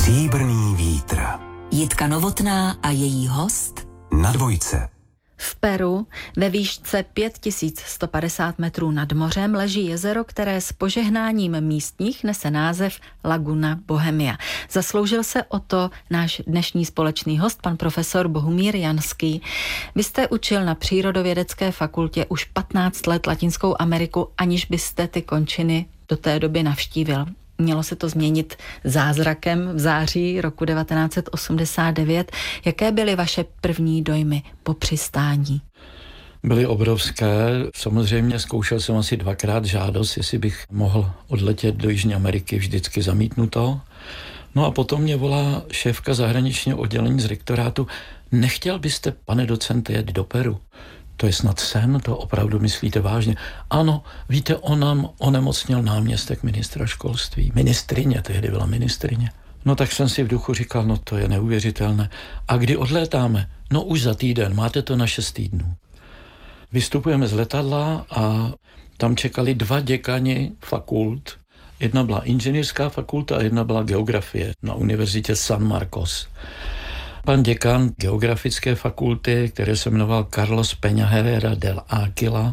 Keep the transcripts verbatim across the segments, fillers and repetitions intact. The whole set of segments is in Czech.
Stříbrný vítr. Jitka Novotná a její host Na dvojce. V Peru ve výšce pět tisíc sto padesát metrů nad mořem leží jezero, které s požehnáním místních nese název Laguna Bohemia. Zasloužil se o to náš dnešní společný host, pan profesor Bohumír Janský. Vy jste učil na Přírodovědecké fakultě už patnáct let Latinskou Ameriku, aniž byste ty končiny do té doby navštívil. Mělo se to změnit zázrakem v září roku devatenáct set osmdesát devět. Jaké byly vaše první dojmy po přistání? Byly obrovské. Samozřejmě zkoušel jsem asi dvakrát žádost, jestli bych mohl odletět do Jižní Ameriky, vždycky zamítnuto. No a potom mě volá šéfka zahraničního oddělení z rektorátu. Nechtěl byste, pane docente, jet do Peru? To je snad sen, to opravdu myslíte vážně? Ano, víte, on nám onemocněl náměstek ministra školství. Ministrině, tehdy byla ministrině. No tak jsem si v duchu říkal, no to je neuvěřitelné. A kdy odlétáme? No už za týden, máte to na šest týdnů. Vystupujeme z letadla a tam čekali dva děkani fakult. Jedna byla inženýrská fakulta a jedna byla geografie na univerzitě San Marcos. Pan děkan geografické fakulty, který se jmenoval Carlos Peña Herrera del Águila,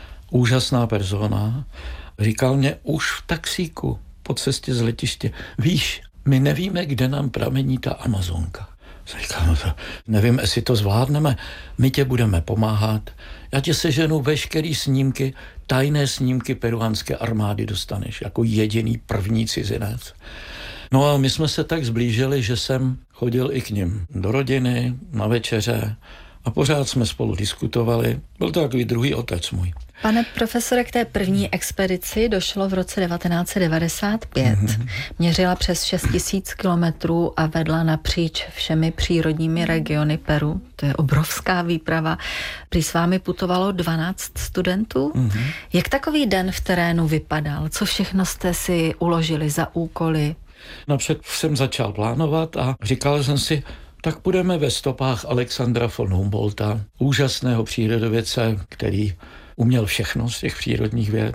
úžasná persona, říkal mě už v taxíku po cestě z letiště, víš, my nevíme, kde nám pramení ta Amazonka. Jsem říkal, no to, nevím, jestli to zvládneme, my tě budeme pomáhat, já tě seženu veškerý snímky, tajné snímky peruánské armády dostaneš, jako jediný první cizinec. No a my jsme se tak zblížili, že jsem chodil i k nim do rodiny, na večeře a pořád jsme spolu diskutovali. Byl to takový druhý otec můj. Pane profesore, k té první expedici došlo v roce devatenáct set devadesát pět. Mm-hmm. Měřila přes šest tisíc kilometrů a vedla napříč všemi přírodními regiony Peru. To je obrovská výprava. Prý s vámi putovalo dvanáct studentů. Mm-hmm. Jak takový den v terénu vypadal? Co všechno jste si uložili za úkoly? Napřed jsem začal plánovat a říkal jsem si, tak půjdeme ve stopách Alexandra von Humboldta, úžasného přírodovědce, který uměl všechno z těch přírodních věd.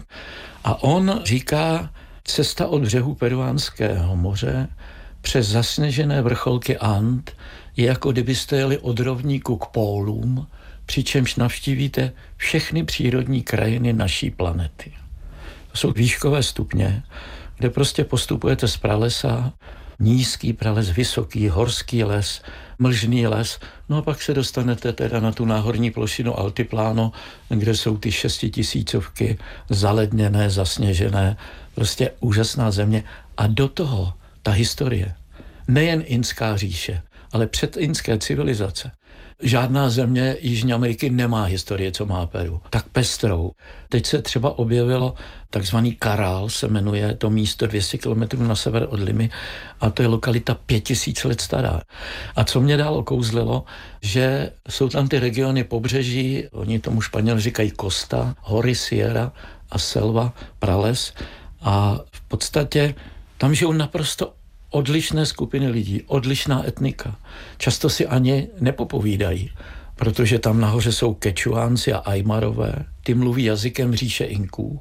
A on říká, cesta od břehu Peruánského moře přes zasněžené vrcholky And je jako kdybyste jeli od rovníku k pólům, přičemž navštívíte všechny přírodní krajiny naší planety. To jsou výškové stupně, kde prostě postupujete z pralesa, nízký prales, vysoký, horský les, mlžný les, no a pak se dostanete teda na tu náhorní plošinu Altiplano, kde jsou ty šestitisícovky zaledněné, zasněžené, prostě úžasná země. A do toho ta historie, nejen Inská říše, ale předinské civilizace. Žádná země Jižní Ameriky nemá historie, co má Peru. Tak pestrou. Teď se třeba objevilo takzvaný Karál, se jmenuje to místo dvě stě kilometrů na sever od Limy a to je lokalita pět tisíc let stará. A co mě dál okouzlilo, že jsou tam ty regiony pobřeží, oni tomu Španěl říkají Costa, hory, Sierra a selva, prales a v podstatě tam žijou naprosto odlišné skupiny lidí, odlišná etnika. Často si ani nepopovídají, protože tam nahoře jsou Kečuánci a Ajmarové, ty mluví jazykem říše Inků.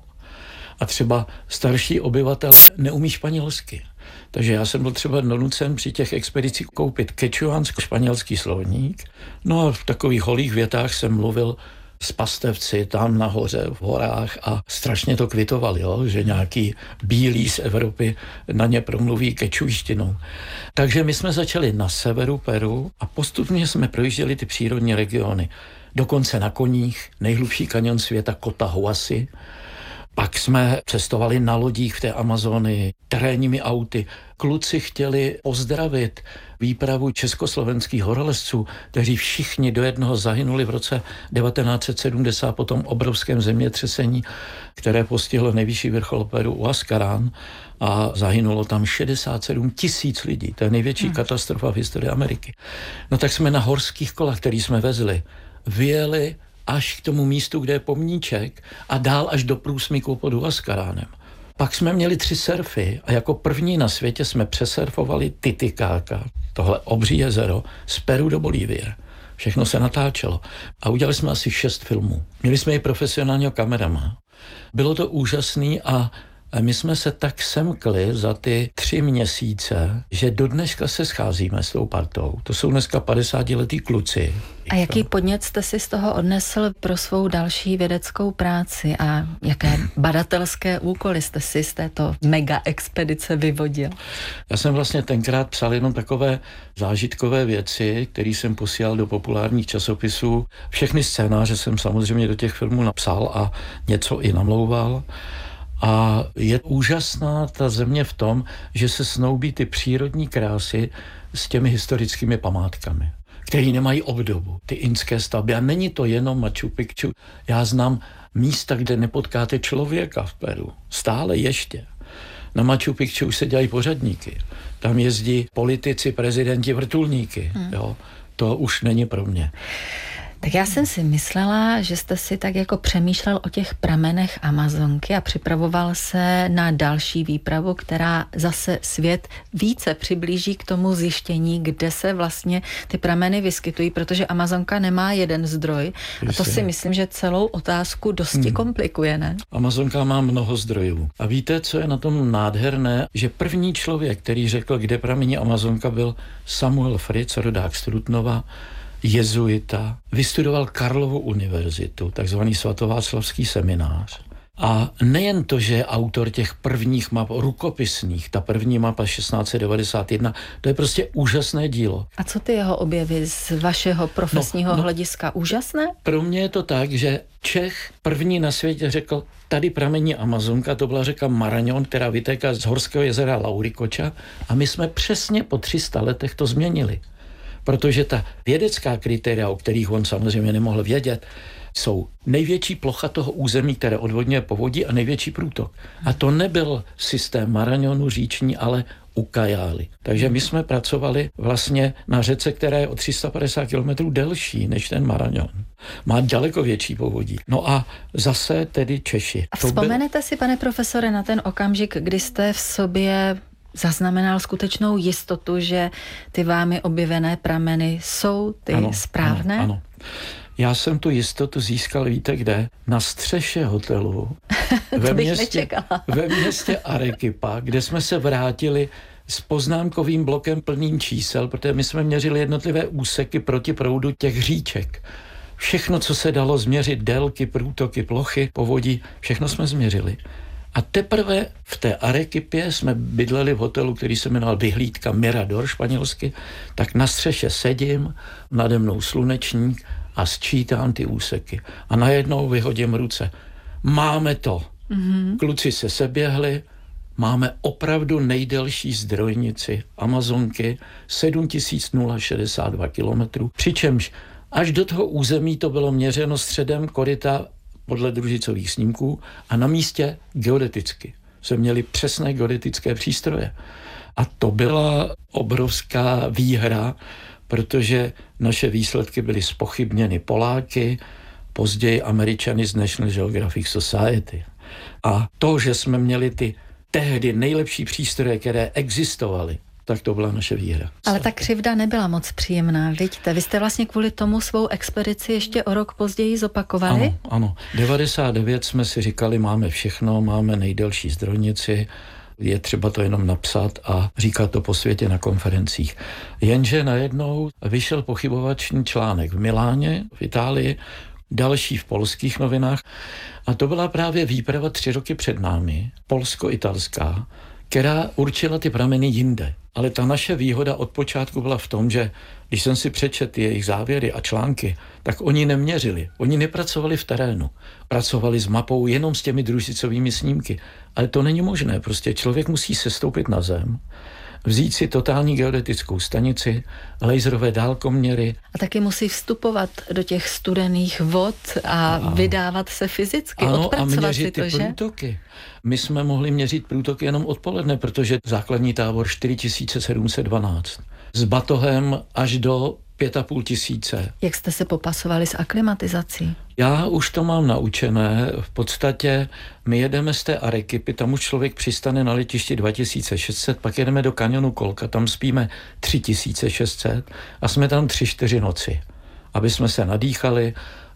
A třeba starší obyvatel neumí španělsky. Takže já jsem byl třeba donucen při těch expedicích koupit kečuánsko-španělský slovník. No a v takových holých větách jsem mluvil s pastevci tam nahoře v horách a strašně to kvitovali, jo? Že nějaký bílí z Evropy na ně promluví kečujštinou. Takže my jsme začali na severu Peru a postupně jsme projížděli ty přírodní regiony. Dokonce na koních, nejhlubší kanion světa Cotahuasi. Pak jsme cestovali na lodích v té Amazonii, terénními auty. Kluci chtěli pozdravit výpravu československých horolezců, kteří všichni do jednoho zahynuli v roce devatenáct set sedmdesát po tom obrovském zemětřesení, které postihlo nejvyšší vrchol Peru Huascarán a zahynulo tam šedesát sedm tisíc lidí. To je největší hmm. katastrofa v historii Ameriky. No tak jsme na horských kolách, který jsme vezli, vyjeli až k tomu místu, kde je pomníček a dál až do průsmyku pod Huascaránem. Pak jsme měli tři surfy a jako první na světě jsme přesurfovali Titicaca, tohle obří jezero, z Peru do Bolívie. Všechno se natáčelo. A udělali jsme asi šest filmů. Měli jsme i profesionálního kameramana. Bylo to úžasný a A my jsme se tak semkli za ty tři měsíce, že do dneška se scházíme s tou partou. To jsou dneska padesátiletí kluci. A jaký podnět jste si z toho odnesl pro svou další vědeckou práci a jaké badatelské úkoly jste si z této mega expedice vyvodil? Já jsem vlastně tenkrát psal jenom takové zážitkové věci, které jsem posílal do populárních časopisů. Všechny scénáře jsem samozřejmě do těch filmů napsal a něco i namlouval. A je úžasná ta země v tom, že se snoubí ty přírodní krásy s těmi historickými památkami, které nemají obdobu, ty inské stavby. A není to jenom Machu Picchu. Já znám místa, kde nepotkáte člověka v Peru. Stále ještě. Na Machu Picchu už se dělají pořadníky. Tam jezdí politici, prezidenti, vrtulníky. Hmm. Jo. To už není pro mě. Tak já jsem si myslela, že jste si tak jako přemýšlel o těch pramenech Amazonky a připravoval se na další výpravu, která zase svět více přiblíží k tomu zjištění, kde se vlastně ty prameny vyskytují, protože Amazonka nemá jeden zdroj a to si myslím, že celou otázku dosti hmm. komplikuje, ne? Amazonka má mnoho zdrojů. A víte, co je na tom nádherné? Že první člověk, který řekl, kde pramení Amazonka, byl Samuel Fritz, rodák z Trutnova, jezuita, vystudoval Karlovu univerzitu, takzvaný svatováclavský seminář. A nejen to, že je autor těch prvních map rukopisných, ta první mapa šestnáct set devadesát jedna, to je prostě úžasné dílo. A co ty jeho objevy z vašeho profesního no, no, hlediska? Úžasné? Pro mě je to tak, že Čech první na světě řekl, tady pramení Amazonka, to byla řeka Marañón, která vytéká z horského jezera Laurikoča a my jsme přesně po tři sta letech to změnili. Protože ta vědecká kritéria, o kterých on samozřejmě nemohl vědět, jsou největší plocha toho území, které odvodňuje povodí a největší průtok. A to nebyl systém Marañónu říční, ale Ucayali. Takže my jsme pracovali vlastně na řece, která je o tři sta padesát kilometrů delší než ten Marañón. Má daleko větší povodí. No a zase tedy Češi. A vzpomenete byl... si, pane profesore, na ten okamžik, kdy jste v sobě zaznamenal skutečnou jistotu, že ty vámi objevené prameny jsou ty ano, správné? Ano, ano. Já jsem tu jistotu získal, víte kde? Na střeše hotelu ve, městě, ve městě Arequipa, kde jsme se vrátili s poznámkovým blokem plným čísel, protože my jsme měřili jednotlivé úseky proti proudu těch říček. Všechno, co se dalo změřit, délky, průtoky, plochy, povodí, všechno jsme změřili. A teprve v té Arequipě jsme bydleli v hotelu, který se jmenoval Vyhlídka Mirador španělsky, tak na střeše sedím, nade mnou slunečník a sčítám ty úseky. A najednou vyhodím ruce. Máme to. Mm-hmm. Kluci se seběhli, máme opravdu nejdelší zdrojnici Amazonky, sedm tisíc šedesát dva kilometrů, přičemž až do toho území to bylo měřeno středem koryta podle družicových snímků a na místě geodeticky. Jsme měli přesné geodetické přístroje. A to byla obrovská výhra, protože naše výsledky byly zpochybněny Poláky, později Američany z National Geographic Society. A to, že jsme měli ty tehdy nejlepší přístroje, které existovaly, tak to byla naše výhra. Ale ta křivda nebyla moc příjemná, vidíte? Vy jste vlastně kvůli tomu svou expedici ještě o rok později zopakovali? Ano, ano. devadesát devět jsme si říkali, máme všechno, máme nejdelší zdrojnici, je třeba to jenom napsat a říkat to po světě na konferencích. Jenže najednou vyšel pochybovačný článek v Miláně, v Itálii, další v polských novinách a to byla právě výprava tři roky před námi, polsko-italská, která určila ty prameny jinde. Ale ta naše výhoda od počátku byla v tom, že když jsem si přečetl jejich závěry a články, tak oni neměřili, oni nepracovali v terénu. Pracovali s mapou jenom s těmi družicovými snímky. Ale to není možné, prostě člověk musí sestoupit na zem, vzít si totální geodetickou stanici, laserové dálkoměry. A taky musí vstupovat do těch studených vod a, a vydávat se fyzicky, ano, odpracovat a měřit si to, ty že? průtoky. My jsme mohli měřit průtoky jenom odpoledne, protože základní tábor čtyři tisíce sedm set dvanáct. S batohem až do pět a půl tisíce. Jak jste se popasovali s aklimatizací? Já už to mám naučené. V podstatě my jedeme z té Arequipy, tam už člověk přistane na letišti dva tisíce šest set, pak jedeme do kanionu Kolka, tam spíme tři tisíce šest set a jsme tam tři, čtyři noci, aby jsme se nadýchali.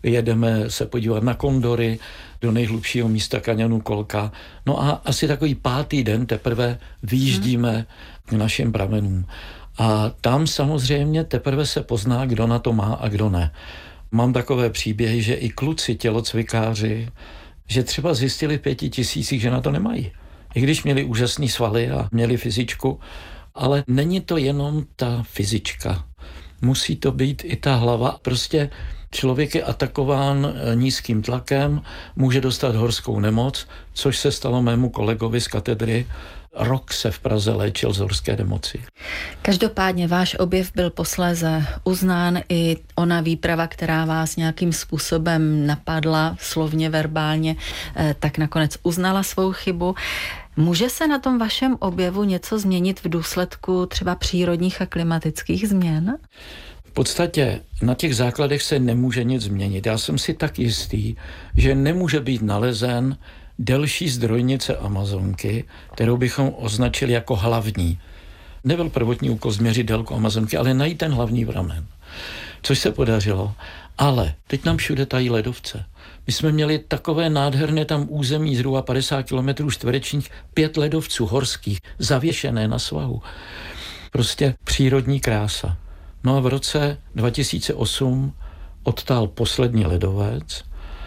jedeme se podívat na kondory do nejhlubšího místa kaňonu Kolka. No a asi takový pátý den teprve vyjíždíme k našim pramenům. A tam samozřejmě teprve se pozná, kdo na to má a kdo ne. Mám takové příběhy, že i kluci tělocvikáři, že třeba zjistili v pěti tisících, že na to nemají. I když měli úžasný svaly a měli fyzičku, ale není to jenom ta fyzička. Musí to být i ta hlava. Prostě člověk je atakován nízkým tlakem, může dostat horskou nemoc, což se stalo mému kolegovi z katedry. Rok se v Praze léčil z horské nemoci. Každopádně váš objev byl posléze uznán, i ona výprava, která vás nějakým způsobem napadla, slovně, verbálně, tak nakonec uznala svou chybu. Může se na tom vašem objevu něco změnit v důsledku třeba přírodních a klimatických změn? V podstatě na těch základech se nemůže nic změnit. Já jsem si tak jistý, že nemůže být nalezen delší zdrojnice Amazonky, kterou bychom označili jako hlavní. Nebyl prvotní úkol změřit délku Amazonky, ale najít ten hlavní pramen. Což se podařilo. Ale teď nám všude tají ledovce. My jsme měli takové nádherné tam území zhruba padesát kilometrů čtverečních, pět ledovců horských, zavěšené na svahu. Prostě přírodní krása. No a v roce dva tisíce osm odtál poslední ledovec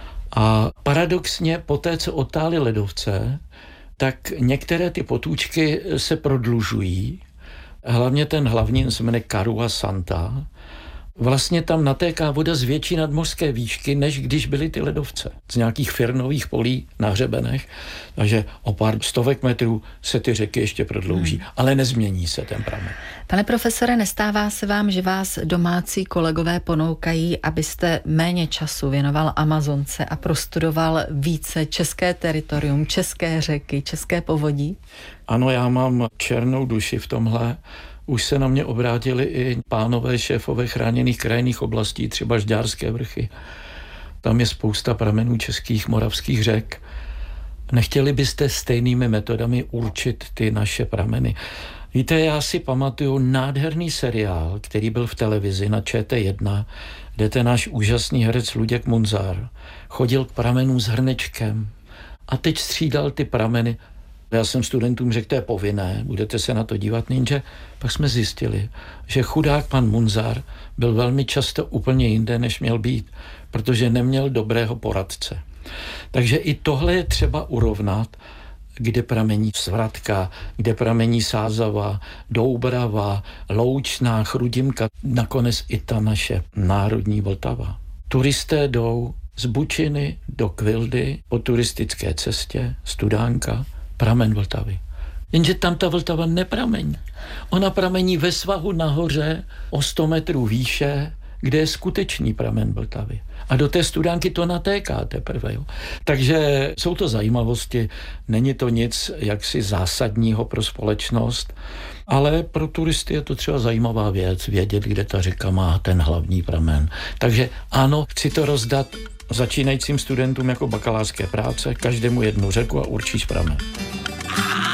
a paradoxně po té, co odtály ledovce, tak některé ty potůčky se prodlužují. Hlavně ten hlavní se jmenuje Karua Santa. Vlastně tam natéká voda z větší nadmořské výšky, než když byly ty ledovce. Z nějakých firnových polí na hřebenech. Takže o pár stovek metrů se ty řeky ještě prodlouží. Hmm. Ale nezmění se ten pramen. Pane profesore, nestává se vám, že vás domácí kolegové ponoukají, abyste méně času věnoval Amazonce a prostudoval více české teritorium, české řeky, české povodí? Ano, já mám černou duši v tomhle. Už se na mě obrátili i pánové šéfové chráněných krajinných oblastí, třeba Žďárské vrchy. Tam je spousta pramenů českých, moravských řek. Nechtěli byste stejnými metodami určit ty naše prameny? Víte, já si pamatuju nádherný seriál, který byl v televizi na Č T jedna, kde ten náš úžasný herec Luděk Munzar chodil k pramenům s hrnečkem a teď střídal ty prameny. Já jsem studentům řekl, to je povinné, budete se na to dívat, ninja. Pak jsme zjistili, že chudák pan Munzar byl velmi často úplně jinde, než měl být, protože neměl dobrého poradce. Takže i tohle je třeba urovnat, kde pramení Svratka, kde pramení Sázava, Doubrava, Loučná, Chrudimka, nakonec i ta naše národní Vltava. Turisté jdou z Bučiny do Kvildy po turistické cestě, Studánka, pramen Vltavy. Jenže tam ta Vltava nepramení. Ona pramení ve svahu nahoře o sto metrů výše, kde je skutečný pramen Vltavy. A do té Studánky to natéká teprve. Jo. Takže jsou to zajímavosti, není to nic jaksi zásadního pro společnost, ale pro turisty je to třeba zajímavá věc, vědět, kde ta řeka má ten hlavní pramen. Takže ano, chci to rozdat začínajícím studentům jako bakalářské práce, každému jednu řeku a určíš pramen.